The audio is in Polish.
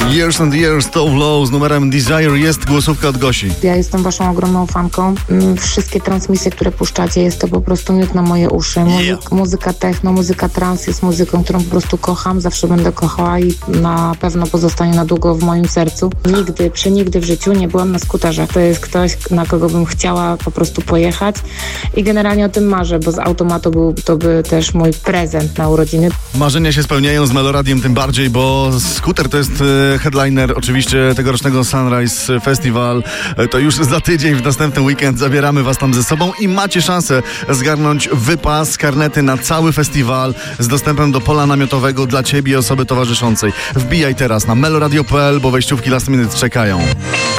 Years and Years to Low z numerem Desire. Jest głosówka od Gosi. Ja jestem waszą ogromną fanką. Wszystkie transmisje, które puszczacie, jest to po prostu miód na moje uszy. Muzyka techno, muzyka trans jest muzyką, którą po prostu kocham, zawsze będę kochała i na pewno pozostanie na długo w moim sercu. Nigdy w życiu nie byłam na skuterze. To jest ktoś, na kogo bym chciała po prostu pojechać i generalnie o tym marzę, bo z automatu to by też mój prezent na urodziny. Marzenia się spełniają z Meloradiem tym bardziej, bo skuter to jest headliner oczywiście tegorocznego Sunrise Festival. To już za tydzień, w następny weekend zabieramy was tam ze sobą i macie szansę zgarnąć wypas, karnety na cały festiwal z dostępem do pola namiotowego dla ciebie i osoby towarzyszącej. Wbijaj teraz na meloradio.pl, bo wejściówki last minute czekają.